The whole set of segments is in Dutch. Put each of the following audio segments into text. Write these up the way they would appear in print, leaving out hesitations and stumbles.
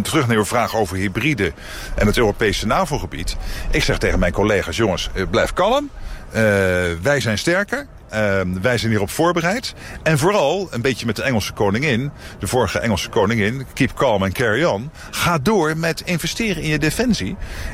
terug naar uw vraag over hybride en het Europese NAVO-gebied. Ik zeg tegen mijn collega's, jongens, blijf kalm. Wij zijn sterker. Wij zijn hierop voorbereid. En vooral, een beetje met de Engelse koningin, de vorige Engelse koningin, keep calm and carry on. Ga door met investeren in je defensie.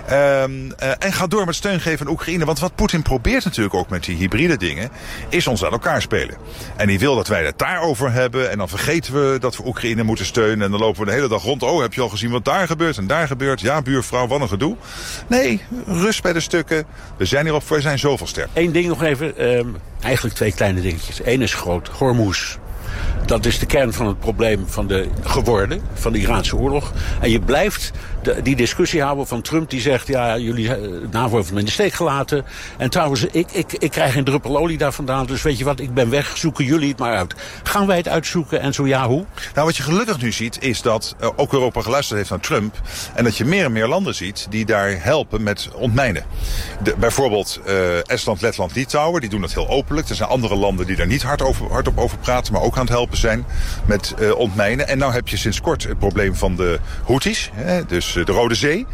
En ga door met steun geven aan Oekraïne. Want wat Poetin probeert natuurlijk ook met die hybride dingen, is ons aan elkaar spelen. En die wil dat wij het daarover hebben. En dan vergeten we dat we Oekraïne moeten steunen. En dan lopen we de hele dag rond. Oh, heb je al gezien wat daar gebeurt en daar gebeurt? Ja, buurvrouw, wat een gedoe. Nee, rust bij de stukken. We zijn hierop, we zijn zoveel sterk. Eén ding nog even. Eigenlijk twee kleine dingetjes. Eén is groot, Hormuz. Dat is de kern van het probleem van de Iraanse oorlog. En je blijft die discussie houden van Trump die zegt, ja, jullie NAVO heeft me in de steek gelaten. En trouwens, ik krijg geen druppel olie daar vandaan. Dus weet je wat, ik ben weg, zoeken jullie het maar uit. Gaan wij het uitzoeken en zo ja, hoe? Nou, wat je gelukkig nu ziet is dat ook Europa geluisterd heeft naar Trump. En dat je meer en meer landen ziet die daar helpen met ontmijnen. Bijvoorbeeld Estland, Letland, Litouwen, die doen dat heel openlijk. Er zijn andere landen die daar niet hardop over praten, maar ook aan het helpen zijn met ontmijnen. En nou heb je sinds kort het probleem van de Houthis, dus de Rode Zee.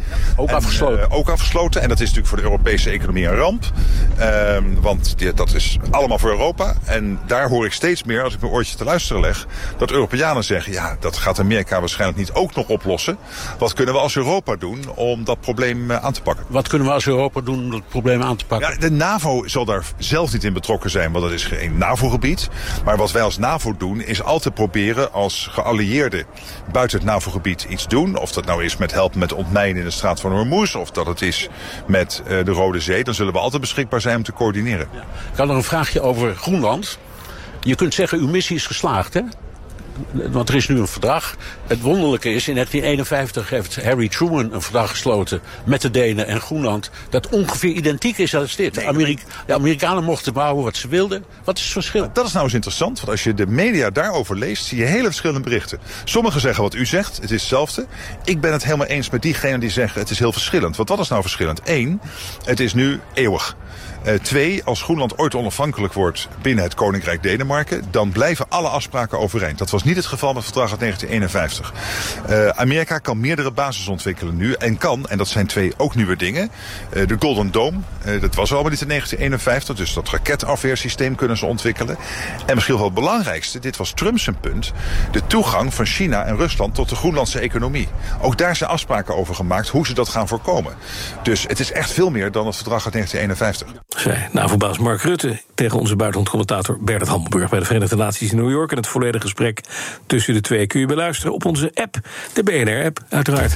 Ook afgesloten. En dat is natuurlijk voor de Europese economie een ramp. Want dat is allemaal voor Europa. En daar hoor ik steeds meer, als ik mijn oortje te luisteren leg, dat Europeanen zeggen, ja, dat gaat Amerika waarschijnlijk niet ook nog oplossen. Wat kunnen we als Europa doen om dat probleem aan te pakken? Wat kunnen we als Europa doen om dat probleem aan te pakken? Ja, de NAVO zal daar zelf niet in betrokken zijn, want dat is geen NAVO-gebied. Maar wat wij als NAVO doen, is altijd proberen als geallieerden buiten het NAVO-gebied iets doen. Of dat nou is met helpen met ontmijnen in de straat van Hormuz, of dat het is met de Rode Zee. Dan zullen we altijd beschikbaar zijn om te coördineren. Ja. Ik had nog een vraagje over Groenland. Je kunt zeggen, uw missie is geslaagd, hè? Want er is nu een verdrag. Het wonderlijke is, in 1951 heeft Harry Truman een verdrag gesloten met de Denen en Groenland dat ongeveer identiek is als dit. De Amerikanen mochten bouwen wat ze wilden. Wat is het verschil? Dat is nou eens interessant, want als je de media daarover leest, zie je hele verschillende berichten. Sommigen zeggen wat u zegt, het is hetzelfde. Ik ben het helemaal eens met diegenen die zeggen het is heel verschillend. Want wat is nou verschillend? 1, het is nu eeuwig. 2, als Groenland ooit onafhankelijk wordt binnen het Koninkrijk Denemarken, dan blijven alle afspraken overeind. Dat was niet het geval met het verdrag uit 1951. Amerika kan meerdere bases ontwikkelen nu en dat zijn 2 ook nieuwe dingen. De Golden Dome, dat was allemaal niet in 1951, dus dat raketafweersysteem kunnen ze ontwikkelen. En misschien wel het belangrijkste, dit was Trumps punt, de toegang van China en Rusland tot de Groenlandse economie. Ook daar zijn afspraken over gemaakt hoe ze dat gaan voorkomen. Dus het is echt veel meer dan het verdrag uit 1951. Zei NAVO-baas Mark Rutte tegen onze buitenlandcommentator Bernard Hammelburg bij de Verenigde Naties in New York. En het volledige gesprek tussen de twee kun je beluisteren op onze app, de BNR-app, uiteraard.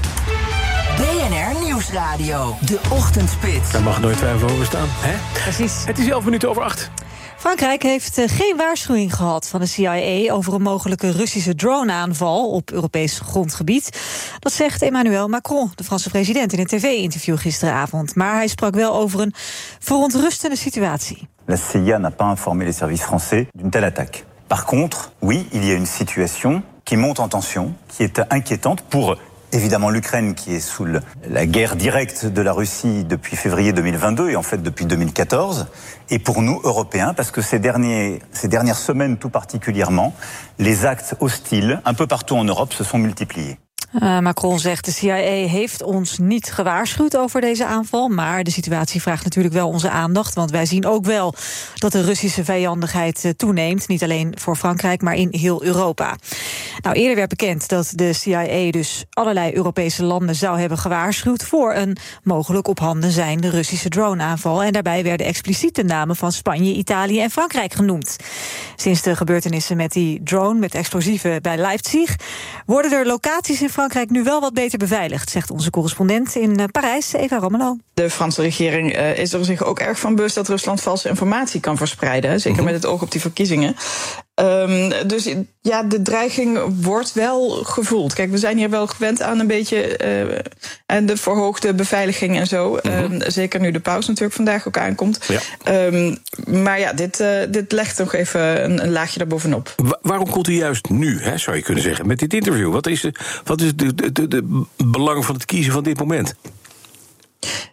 BNR Nieuwsradio, de ochtendspits. Daar mag nooit twijfel over staan, hè? Precies. Het is 11:11. Frankrijk heeft geen waarschuwing gehad van de CIA over een mogelijke Russische drone-aanval op Europees grondgebied. Dat zegt Emmanuel Macron, de Franse president, in een tv-interview gisteravond. Maar hij sprak wel over een verontrustende situatie. La CIA n'a pas informé les services français d'une telle attaque. Par contre, oui, il y a une situation qui monte en tension, qui est inquiétante pour évidemment l'Ukraine qui est sous la guerre directe de la Russie depuis février 2022 et en fait depuis 2014. Et pour nous, Européens, parce que ces dernières semaines tout particulièrement, les actes hostiles un peu partout en Europe se sont multipliés. Macron zegt de CIA heeft ons niet gewaarschuwd over deze aanval, maar de situatie vraagt natuurlijk wel onze aandacht, want wij zien ook wel dat de Russische vijandigheid toeneemt, niet alleen voor Frankrijk, maar in heel Europa. Nou, eerder werd bekend dat de CIA dus allerlei Europese landen zou hebben gewaarschuwd voor een mogelijk op handen zijnde Russische drone-aanval, en daarbij werden expliciet de namen van Spanje, Italië en Frankrijk genoemd. Sinds de gebeurtenissen met die drone met explosieven bij Leipzig worden er locaties in Frankrijk nu wel wat beter beveiligd, zegt onze correspondent in Parijs, Eva Romelo. De Franse regering is er zich ook erg van bewust dat Rusland valse informatie kan verspreiden, zeker met het oog op die verkiezingen. Dus ja, de dreiging wordt wel gevoeld. Kijk, we zijn hier wel gewend aan een beetje en de verhoogde beveiliging en zo. Zeker nu de paus natuurlijk vandaag ook aankomt. Ja. Maar ja, dit legt nog even een laagje daarbovenop. Waarom komt u juist nu, zou je kunnen zeggen, met dit interview? Wat is de belang van het kiezen van dit moment?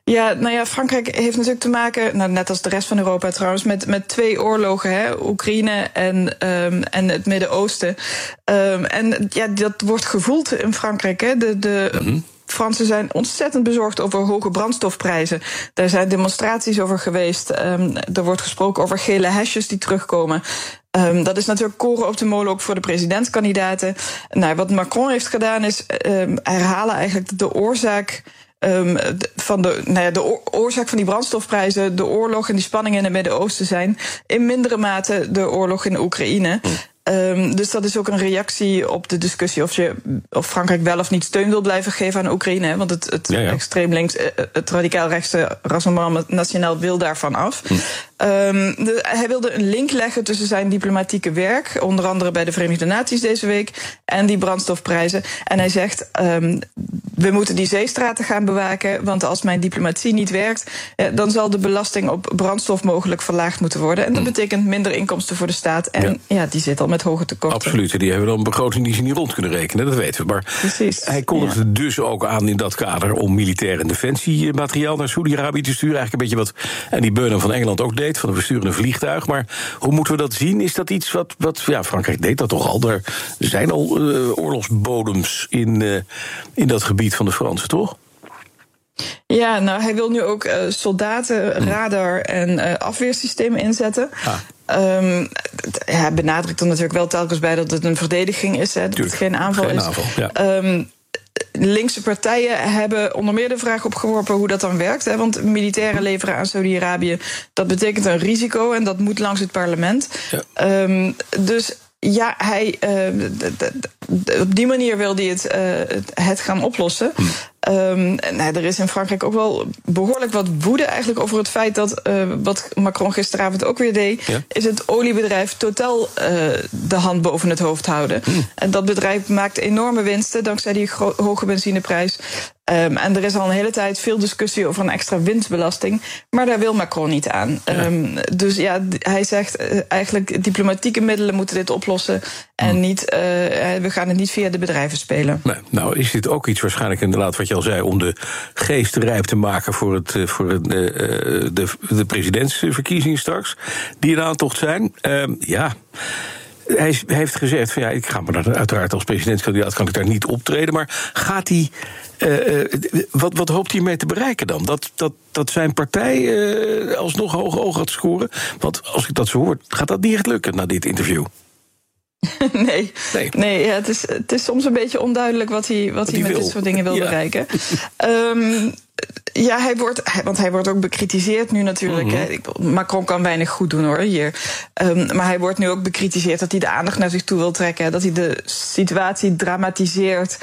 Ja, nou ja, Frankrijk heeft natuurlijk te maken, net als de rest van Europa trouwens, met 2 oorlogen, hè, Oekraïne en het Midden-Oosten. En ja, dat wordt gevoeld in Frankrijk. Hè. De Fransen zijn ontzettend bezorgd over hoge brandstofprijzen. Daar zijn demonstraties over geweest. Er wordt gesproken over gele hesjes die terugkomen. Dat is natuurlijk koren op de molen ook voor de presidentskandidaten. Nou, wat Macron heeft gedaan is herhalen eigenlijk de oorzaak de oorzaak van die brandstofprijzen, de oorlog en die spanningen in het Midden-Oosten zijn in mindere mate de oorlog in Oekraïne. Dus dat is ook een reactie op de discussie of Frankrijk wel of niet steun wil blijven geven aan Oekraïne. Want het extreem links, het radicaal rechtse Rassemblement National wil daarvan af. Hij wilde een link leggen tussen zijn diplomatieke werk, onder andere bij de Verenigde Naties deze week, en die brandstofprijzen. En hij zegt, we moeten die zeestraten gaan bewaken, want als mijn diplomatie niet werkt, dan zal de belasting op brandstof mogelijk verlaagd moeten worden. En dat betekent minder inkomsten voor de staat. En die zit al met hoge tekorten. Absoluut, die hebben dan een begroting die ze niet rond kunnen rekenen, dat weten we. Maar precies, hij kondigde dus ook aan in dat kader om militair en defensiemateriaal naar Saudi-Arabië te sturen. Eigenlijk een beetje wat Andy Burnham van Engeland ook deed, van een besturende vliegtuig. Maar hoe moeten we dat zien? Is dat iets wat Frankrijk deed dat toch al? Er zijn al oorlogsbodems in dat gebied van de Fransen, toch? Ja, nou, hij wil nu ook soldaten, radar en afweersystemen inzetten. Hij benadrukt er natuurlijk wel telkens bij dat het een verdediging is, dat het geen aanval is. Linkse partijen hebben onder meer de vraag opgeworpen hoe dat dan werkt. Hè, want militairen leveren aan Saudi-Arabië, dat betekent een risico en dat moet langs het parlement. Dus ja, op die manier wil hij het gaan oplossen. Er is in Frankrijk ook wel behoorlijk wat woede eigenlijk over het feit dat, wat Macron gisteravond ook weer deed, is het oliebedrijf Total de hand boven het hoofd houden. En dat bedrijf maakt enorme winsten dankzij die hoge benzineprijs. En er is al een hele tijd veel discussie over een extra winstbelasting, maar daar wil Macron niet aan. Dus ja, hij zegt eigenlijk diplomatieke middelen moeten dit oplossen en niet, we gaan het niet via de bedrijven spelen. Nee, nou is dit ook iets waarschijnlijk inderdaad wat je al zei, om de geest rijp te maken voor de presidentsverkiezingen straks, die in aantocht zijn. Hij heeft gezegd van ik ga maar uiteraard als presidentskandidaat kan ik daar niet optreden, maar gaat hij wat hoopt hij mee te bereiken dan? Dat zijn partij alsnog hoge ogen gaat scoren? Want als ik dat zo hoor, gaat dat niet echt lukken na dit interview. Nee, het is soms een beetje onduidelijk wat hij met dit soort dingen wil bereiken. Want hij wordt ook bekritiseerd nu natuurlijk. Macron kan weinig goed doen hoor, hier. Maar hij wordt nu ook bekritiseerd dat hij de aandacht naar zich toe wil trekken. Dat hij de situatie dramatiseert.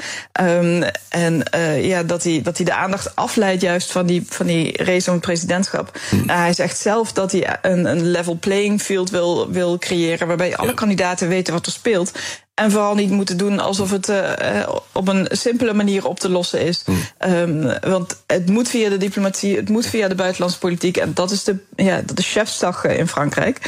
Dat hij de aandacht afleidt juist van die race om het presidentschap. Hij zegt zelf dat hij een level playing field wil creëren, waarbij alle kandidaten weten wat er speelt. En vooral niet moeten doen alsof het op een simpele manier op te lossen is. Want het moet via de diplomatie, het moet via de buitenlandse politiek. En dat is de chefsdag in Frankrijk.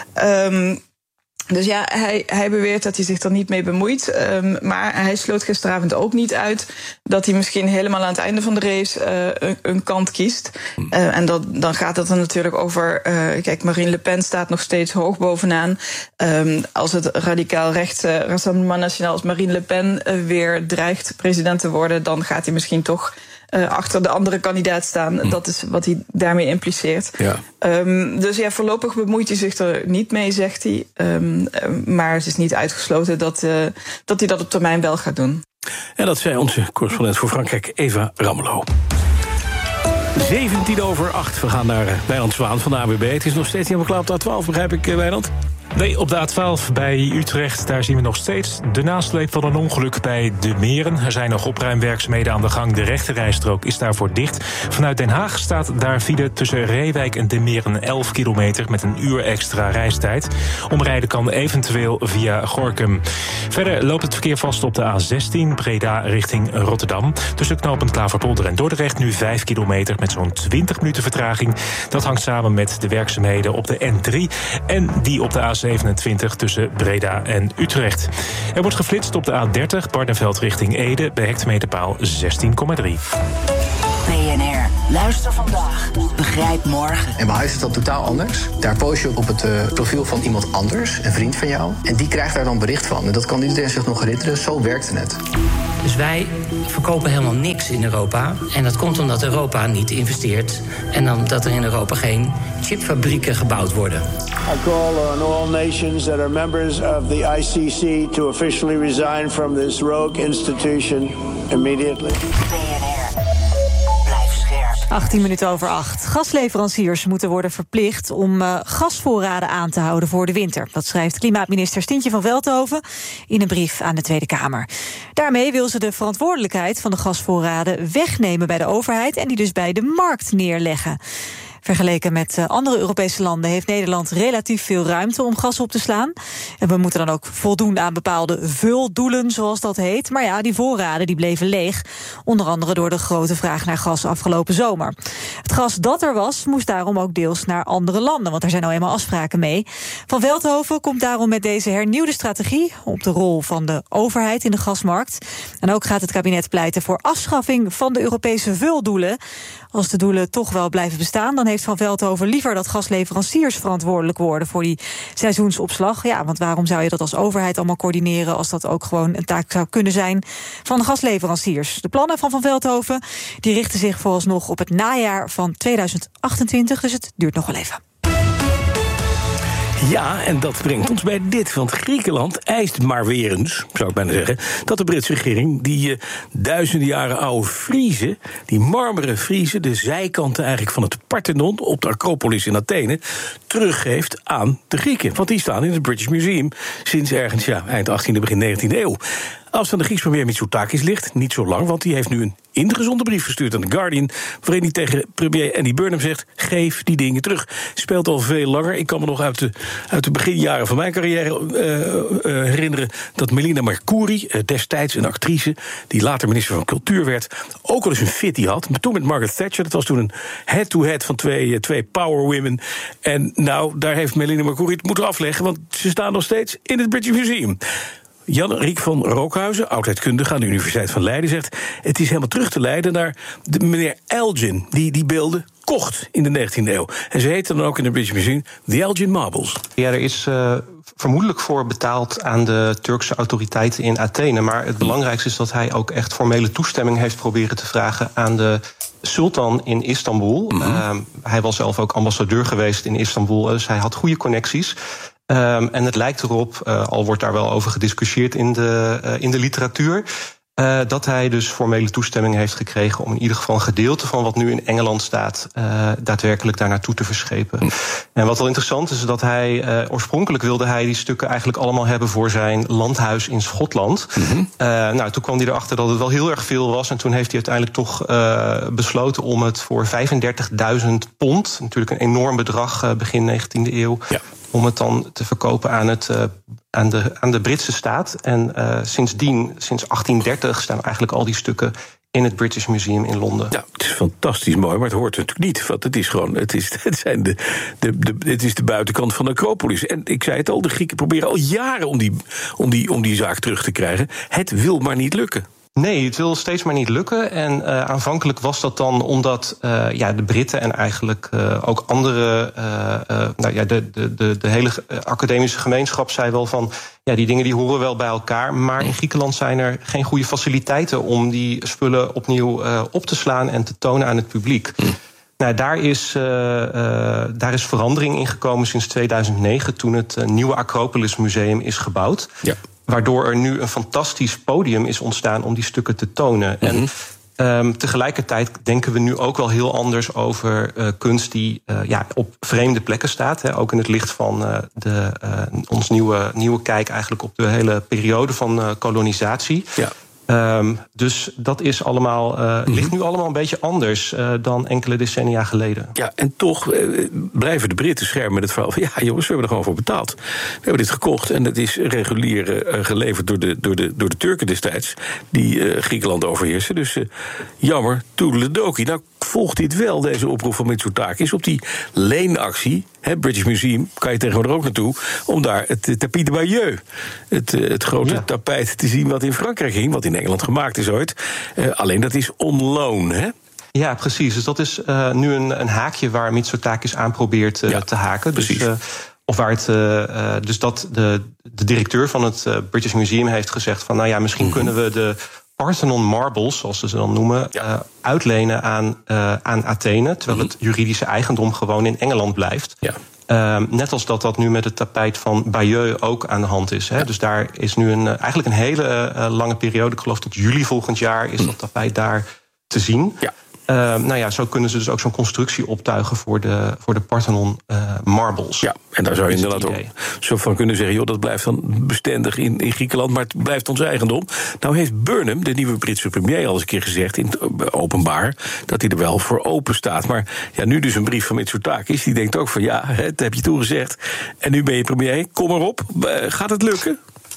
Dus ja, hij beweert dat hij zich er niet mee bemoeit. Maar hij sloot gisteravond ook niet uit dat hij misschien helemaal aan het einde van de race een kant kiest. En dan gaat het er natuurlijk over. Kijk, Marine Le Pen staat nog steeds hoog bovenaan. Als het radicaal rechtse Rassemblement National, als Marine Le Pen weer dreigt president te worden, dan gaat hij misschien toch achter de andere kandidaat staan. Dat is wat hij daarmee impliceert. Dus ja, voorlopig bemoeit hij zich er niet mee, zegt hij. Maar het is niet uitgesloten dat hij dat op termijn wel gaat doen. En dat zei onze correspondent voor Frankrijk, Eva Ramelow. 7:17. We gaan naar Wijnand Zwaan van de AWB. Het is nog steeds niet helemaal klaar op de A12, begrijp ik, Wijnand? Nee, op de A12 bij Utrecht, daar zien we nog steeds de nasleep van een ongeluk bij De Meren. Er zijn nog opruimwerkzaamheden aan de gang. De rechterrijstrook is daarvoor dicht. Vanuit Den Haag staat daar file tussen Reewijk en De Meren 11 kilometer met een uur extra reistijd. Omrijden kan eventueel via Gorinchem. Verder loopt het verkeer vast op de A16 Breda richting Rotterdam. Tussen knooppunt Klaverpolder en Dordrecht nu 5 kilometer met zo'n 20 minuten vertraging. Dat hangt samen met de werkzaamheden op de N3 en die op de A27 tussen Breda en Utrecht. Er wordt geflitst op de A30 Barneveld richting Ede bij hectometerpaal 16,3. BNR. Luister vandaag. Begrijp morgen. En bij huis is dat totaal anders. Daar post je op het profiel van iemand anders, een vriend van jou. En die krijgt daar dan bericht van. En dat kan iedereen zich nog herinneren. Zo werkte het. Dus wij verkopen helemaal niks in Europa. En dat komt omdat Europa niet investeert. En omdat er in Europa geen chipfabrieken gebouwd worden. I call on all nations that are members of the ICC to officially resign from this rogue institution immediately. 18 minuten over 8. Gasleveranciers moeten worden verplicht om gasvoorraden aan te houden voor de winter. Dat schrijft klimaatminister Stientje van Veldhoven in een brief aan de Tweede Kamer. Daarmee wil ze de verantwoordelijkheid van de gasvoorraden wegnemen bij de overheid en die dus bij de markt neerleggen. Vergeleken met andere Europese landen heeft Nederland relatief veel ruimte om gas op te slaan. En we moeten dan ook voldoen aan bepaalde vuldoelen, zoals dat heet. Maar ja, die voorraden die bleven leeg. Onder andere door de grote vraag naar gas afgelopen zomer. Het gas dat er was, moest daarom ook deels naar andere landen. Want daar zijn nou eenmaal afspraken mee. Van Veldhoven komt daarom met deze hernieuwde strategie op de rol van de overheid in de gasmarkt. En ook gaat het kabinet pleiten voor afschaffing van de Europese vuldoelen. Als de doelen toch wel blijven bestaan, dan heeft Van Veldhoven liever dat gasleveranciers verantwoordelijk worden voor die seizoensopslag. Ja, want waarom zou je dat als overheid allemaal coördineren als dat ook gewoon een taak zou kunnen zijn van de gasleveranciers? De plannen van Veldhoven die richten zich vooralsnog op het najaar van 2028, dus het duurt nog wel even. Ja, en dat brengt ons bij dit. Want Griekenland eist maar weer eens, zou ik bijna zeggen, dat de Britse regering die duizenden jaren oude friezen, die marmeren friezen, de zijkanten eigenlijk van het Parthenon op de Acropolis in Athene, teruggeeft aan de Grieken. Want die staan in het British Museum sinds ergens eind 18e, begin 19e eeuw. Als dan de Grieks premier Mitsotakis ligt, niet zo lang, want die heeft nu een ingezonde brief gestuurd aan The Guardian, waarin hij tegen premier Andy Burnham zegt: geef die dingen terug. Speelt al veel langer. Ik kan me nog uit de beginjaren van mijn carrière herinneren dat Melina Mercouri, destijds een actrice die later minister van Cultuur werd, ook al eens een fitty had. Maar toen met Margaret Thatcher, dat was toen een head-to-head van twee power women. En nou, daar heeft Melina Mercouri het moeten afleggen, want ze staan nog steeds in het British Museum. Jan-Riek van Rookhuizen, oudheidkundige aan de Universiteit van Leiden, zegt: het is helemaal terug te leiden naar meneer Elgin, die beelden kocht in de 19e eeuw. En ze heten dan ook in het British Museum The Elgin Marbles. Ja, er is vermoedelijk voor betaald aan de Turkse autoriteiten in Athene. Maar het belangrijkste is dat hij ook echt formele toestemming heeft proberen te vragen aan de sultan in Istanbul. Hij was zelf ook ambassadeur geweest in Istanbul, dus hij had goede connecties. En het lijkt erop, al wordt daar wel over gediscussieerd in de literatuur, dat hij dus formele toestemming heeft gekregen om in ieder geval een gedeelte van wat nu in Engeland staat daadwerkelijk daar naartoe te verschepen. En wat wel interessant is dat hij oorspronkelijk wilde hij die stukken eigenlijk allemaal hebben voor zijn landhuis in Schotland. Nou, toen kwam hij erachter dat het wel heel erg veel was en toen heeft hij uiteindelijk toch besloten om het voor £35.000, natuurlijk een enorm bedrag begin 19e eeuw, om het dan te verkopen aan de Britse staat. En sindsdien, sinds 1830, staan eigenlijk al die stukken in het British Museum in Londen. Ja, het is fantastisch mooi, maar het hoort natuurlijk niet. Want het is gewoon, het is de buitenkant van de Acropolis. En ik zei het al, de Grieken proberen al jaren om die zaak terug te krijgen. Het wil maar niet lukken. Nee, het wil steeds maar niet lukken. En aanvankelijk was dat dan omdat de Britten en eigenlijk ook andere, de hele academische gemeenschap zei wel van, ja, die dingen die horen wel bij elkaar. Maar in Griekenland zijn er geen goede faciliteiten om die spullen opnieuw op te slaan en te tonen aan het publiek. Nou, daar is verandering in gekomen sinds 2009, toen het nieuwe Acropolis Museum is gebouwd. Ja. Waardoor er nu een fantastisch podium is ontstaan om die stukken te tonen. En tegelijkertijd denken we nu ook wel heel anders over kunst die op vreemde plekken staat. Hè, ook in het licht van ons nieuwe kijk eigenlijk op de hele periode van kolonisatie. Ja. Dus dat is allemaal, ligt nu allemaal een beetje anders dan enkele decennia geleden. Ja, en toch blijven de Britten schermen met het verhaal van, ja jongens, we hebben er gewoon voor betaald. We hebben dit gekocht en het is regulier geleverd door de Turken destijds, die Griekenland overheersen. Dus jammer, toedeledokie. Nou volgt dit wel, deze oproep van Mitsotakis, op die leenactie. British Museum kan je tegenwoordig ook naartoe om daar het tapis de Bayeux, het grote tapijt te zien wat in Frankrijk hing, wat in Engeland gemaakt is ooit. Alleen dat is on loan, hè? Ja, precies. Dus dat is nu een haakje waar Mitsotakis aan probeert te haken. Precies. Of waar het, dus dat de directeur van het British Museum heeft gezegd van, nou ja, misschien kunnen we de Parthenon Marbles, zoals ze dan noemen, uitlenen aan Athene, terwijl het juridische eigendom gewoon in Engeland blijft. Ja. Net als dat nu met het tapijt van Bayeux ook aan de hand is. Hè. Ja. Dus daar is nu eigenlijk een hele lange periode, ik geloof tot juli volgend jaar, is dat tapijt daar te zien. Ja. Zo kunnen ze dus ook zo'n constructie optuigen voor de Parthenon Marbles. Ja, en daar zou je inderdaad ook zo van kunnen zeggen, joh, dat blijft dan bestendig in Griekenland, maar het blijft ons eigendom. Nou heeft Burnham, de nieuwe Britse premier, al eens een keer gezegd, openbaar, dat hij er wel voor open staat. Maar ja, nu dus een brief van Mitsotakis, die denkt ook van, ja, dat heb je toen gezegd. En nu ben je premier, kom erop. Gaat het lukken?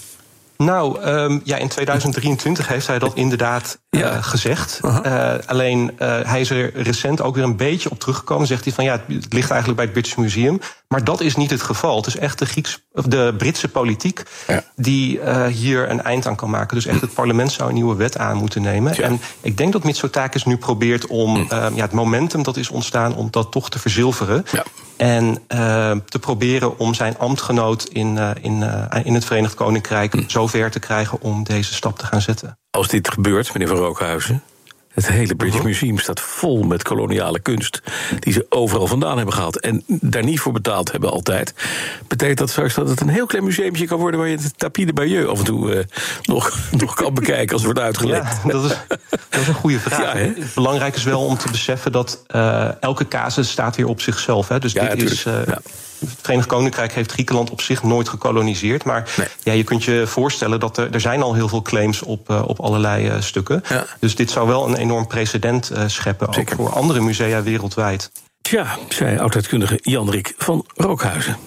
Nou, in 2023 heeft hij dat inderdaad gezegd. Alleen hij is er recent ook weer een beetje op teruggekomen. Zegt hij van, ja, het ligt eigenlijk bij het British Museum. Maar dat is niet het geval. Het is echt de Britse politiek die hier een eind aan kan maken. Dus echt het parlement zou een nieuwe wet aan moeten nemen. Ja. En ik denk dat Mitsotakis nu probeert om het momentum dat is ontstaan, om dat toch te verzilveren. Ja. En te proberen om zijn ambtgenoot in het Verenigd Koninkrijk zover te krijgen om deze stap te gaan zetten. Als dit gebeurt, meneer Van Rookhuizen, het hele British Museum staat vol met koloniale kunst die ze overal vandaan hebben gehaald en daar niet voor betaald hebben altijd. Betekent dat straks dat het een heel klein museumtje kan worden waar je het tapis de Bayeux af en toe nog kan bekijken als het wordt uitgelegd? Ja, dat is een goede vraag. Ja, belangrijk is wel om te beseffen dat elke casus staat weer op zichzelf. Hè. Dus dit is. Het Verenigd Koninkrijk heeft Griekenland op zich nooit gekoloniseerd. Maar je kunt je voorstellen dat er zijn al heel veel claims op allerlei stukken. Ja. Dus dit zou wel een enorm precedent scheppen, ook voor andere musea wereldwijd. Tja, zei oud-uitkundige Jan-Rik van Rookhuizen.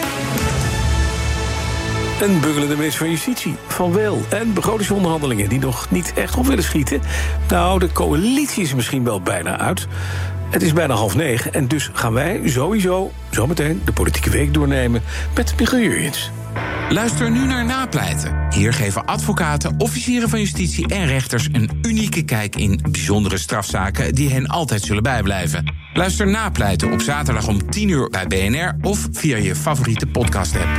Een buggelende minister van Justitie, Van Weel. En begrotingsonderhandelingen die nog niet echt op willen schieten. Nou, de coalitie is misschien wel bijna uit. Het is bijna 8:30 en dus gaan wij sowieso zometeen de politieke week doornemen met Michiel Jurjens. Luister nu naar Napleiten. Hier geven advocaten, officieren van justitie en rechters een unieke kijk in bijzondere strafzaken die hen altijd zullen bijblijven. Luister Napleiten op zaterdag om 10:00 bij BNR of via je favoriete podcast-app.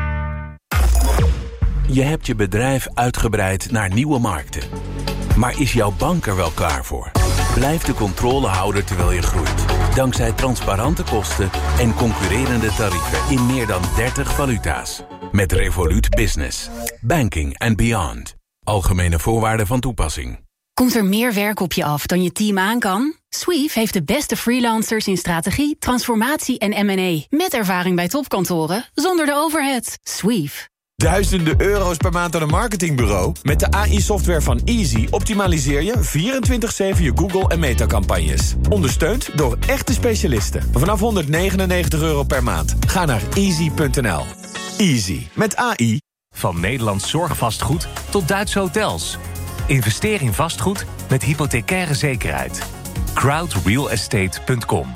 Je hebt je bedrijf uitgebreid naar nieuwe markten. Maar is jouw bank er wel klaar voor? Blijf de controle houden terwijl je groeit. Dankzij transparante kosten en concurrerende tarieven in meer dan 30 valuta's. Met Revolut Business. Banking and beyond. Algemene voorwaarden van toepassing. Komt er meer werk op je af dan je team aan kan? Sweef heeft de beste freelancers in strategie, transformatie en M&A. Met ervaring bij topkantoren, zonder de overhead. Sweef. Duizenden euro's per maand aan een marketingbureau? Met de AI-software van Easy optimaliseer je 24/7 je Google- en Meta-campagnes. Ondersteund door echte specialisten. Vanaf €199 per maand. Ga naar easy.nl. Easy. Met AI. Van Nederlands zorgvastgoed tot Duitse hotels. Investeer in vastgoed met hypothecaire zekerheid. crowdrealestate.com.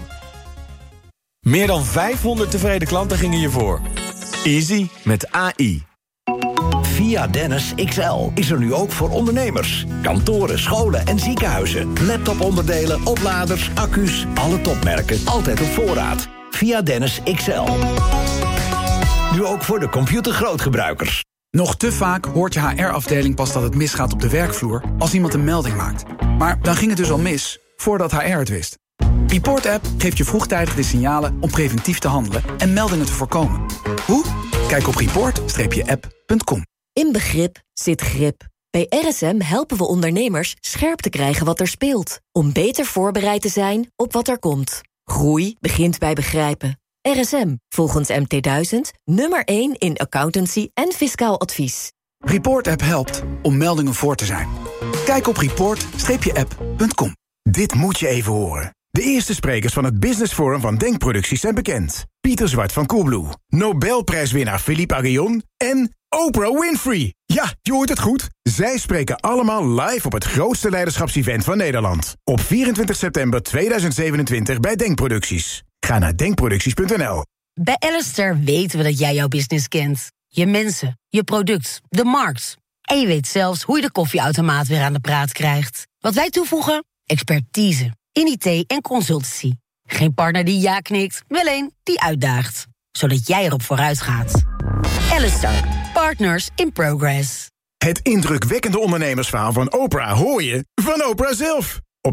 Meer dan 500 tevreden klanten gingen hiervoor. Easy met AI. Via Dennis XL is er nu ook voor ondernemers. Kantoren, scholen en ziekenhuizen. Laptoponderdelen, opladers, accu's, alle topmerken. Altijd op voorraad. Via Dennis XL. Nu ook voor de computergrootgebruikers. Nog te vaak hoort je HR-afdeling pas dat het misgaat op de werkvloer als iemand een melding maakt. Maar dan ging het dus al mis, voordat HR het wist. Report-app geeft je vroegtijdig de signalen om preventief te handelen en meldingen te voorkomen. Hoe? Kijk op report-app.com. In begrip zit grip. Bij RSM helpen we ondernemers scherp te krijgen wat er speelt. Om beter voorbereid te zijn op wat er komt. Groei begint bij begrijpen. RSM, volgens MT1000, nummer 1 in accountancy en fiscaal advies. Report-app helpt om meldingen voor te zijn. Kijk op report-app.com. Dit moet je even horen. De eerste sprekers van het Business Forum van Denkproducties zijn bekend. Pieter Zwart van Coolblue, Nobelprijswinnaar Philippe Aghion en Oprah Winfrey. Ja, je hoort het goed. Zij spreken allemaal live op het grootste leiderschapsevent van Nederland. Op 24 september 2027 bij Denkproducties. Ga naar denkproducties.nl. Bij Alistair weten we dat jij jouw business kent. Je mensen, je product, de markt. En je weet zelfs hoe je de koffieautomaat weer aan de praat krijgt. Wat wij toevoegen? Expertise. in IT en consultancy. Geen partner die ja knikt, wel een die uitdaagt. Zodat jij erop vooruit gaat. Alistair, Partners in Progress. Het indrukwekkende ondernemersverhaal van Oprah hoor je van Oprah zelf.